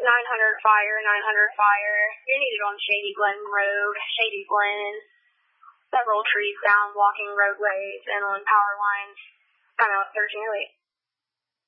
900 fire, 900 fire. You're needed on Shady Glen Road, Shady Glen, several trees down, blocking roadways, and on power lines. I'm out searching.